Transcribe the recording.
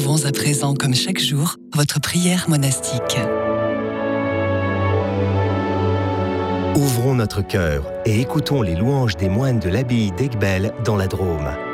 Poursuivons à présent, comme chaque jour, votre prière monastique. Ouvrons notre cœur et écoutons les louanges des moines de l'abbaye d'Aiguebelle dans la Drôme.